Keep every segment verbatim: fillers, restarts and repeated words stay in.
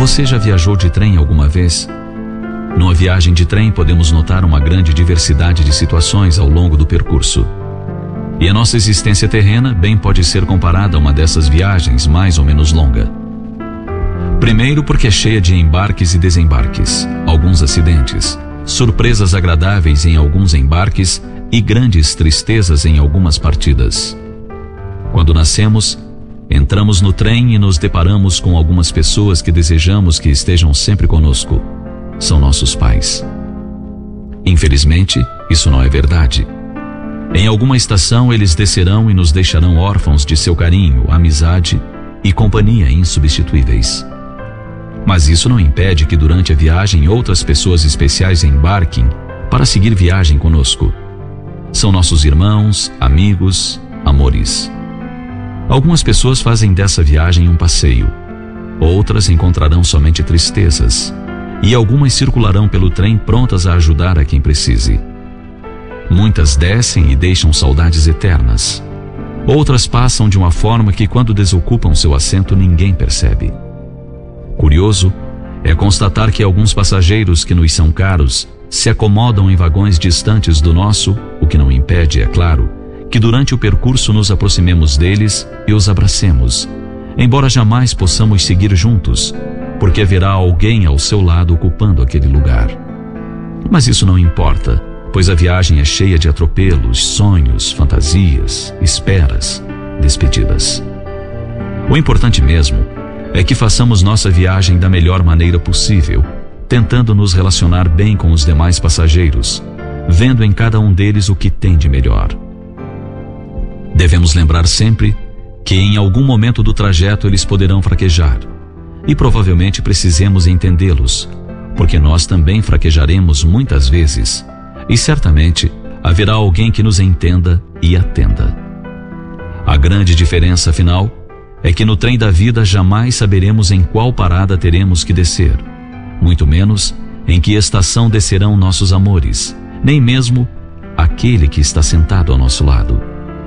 Você já viajou de trem alguma vez? Numa viagem de trem podemos notar uma grande diversidade de situações ao longo do percurso. E a nossa existência terrena bem pode ser comparada a uma dessas viagens mais ou menos longa. Primeiro porque é cheia de embarques e desembarques, alguns acidentes, surpresas agradáveis em alguns embarques e grandes tristezas em algumas partidas. Quando nascemos, entramos no trem e nos deparamos com algumas pessoas que desejamos que estejam sempre conosco. São nossos pais. Infelizmente, isso não é verdade. Em alguma estação eles descerão e nos deixarão órfãos de seu carinho, amizade e companhia insubstituíveis. Mas isso não impede que durante a viagem outras pessoas especiais embarquem para seguir viagem conosco. São nossos irmãos, amigos, amores. Algumas pessoas fazem dessa viagem um passeio. Outras encontrarão somente tristezas. E algumas circularão pelo trem prontas a ajudar a quem precise. Muitas descem e deixam saudades eternas. Outras passam de uma forma que quando desocupam seu assento ninguém percebe. Curioso é constatar que alguns passageiros que nos são caros se acomodam em vagões distantes do nosso, o que não impede, é claro, que durante o percurso nos aproximemos deles e os abracemos, embora jamais possamos seguir juntos, porque haverá alguém ao seu lado ocupando aquele lugar. Mas isso não importa, pois a viagem é cheia de atropelos, sonhos, fantasias, esperas, despedidas. O importante mesmo é que façamos nossa viagem da melhor maneira possível, tentando nos relacionar bem com os demais passageiros, vendo em cada um deles o que tem de melhor. Devemos lembrar sempre que em algum momento do trajeto eles poderão fraquejar, e provavelmente precisemos entendê-los, porque nós também fraquejaremos muitas vezes, e certamente haverá alguém que nos entenda e atenda. A grande diferença, afinal, é que no trem da vida jamais saberemos em qual parada teremos que descer, muito menos em que estação descerão nossos amores, nem mesmo aquele que está sentado ao nosso lado.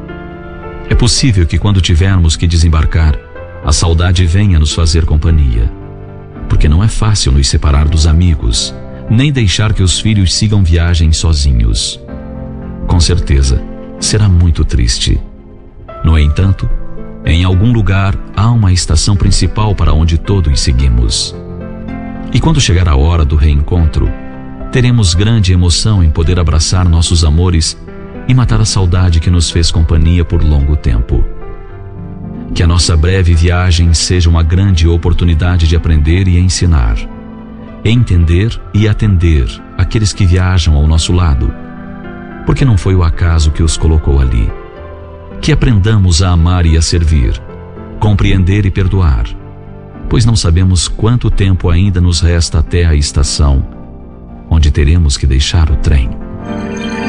É possível que quando tivermos que desembarcar, a saudade venha nos fazer companhia, porque não é fácil nos separar dos amigos, nem deixar que os filhos sigam viagem sozinhos. Com certeza, será muito triste. No entanto, em algum lugar há uma estação principal para onde todos seguimos. E quando chegar a hora do reencontro, teremos grande emoção em poder abraçar nossos amores e matar a saudade que nos fez companhia por longo tempo. Que a nossa breve viagem seja uma grande oportunidade de aprender e ensinar, entender e atender aqueles que viajam ao nosso lado, porque não foi o acaso que os colocou ali. Que aprendamos a amar e a servir, compreender e perdoar, pois não sabemos quanto tempo ainda nos resta até a estação onde teremos que deixar o trem.